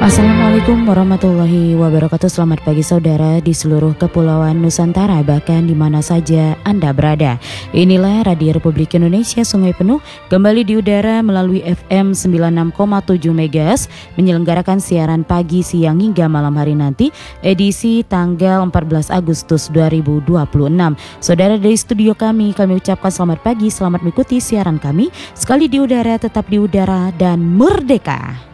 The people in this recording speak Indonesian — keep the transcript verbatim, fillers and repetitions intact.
Assalamualaikum warahmatullahi wabarakatuh. Selamat pagi saudara di seluruh kepulauan Nusantara, bahkan di mana saja Anda berada. Inilah Radio Republik Indonesia Sungai Penuh, kembali di udara melalui F M sembilan puluh enam koma tujuh megahertz, menyelenggarakan siaran pagi, siang hingga malam hari nanti, edisi tanggal empat belas Agustus dua ribu dua puluh enam. Saudara, dari studio kami, kami ucapkan selamat pagi, selamat mengikuti siaran kami. Sekali di udara, tetap di udara dan merdeka.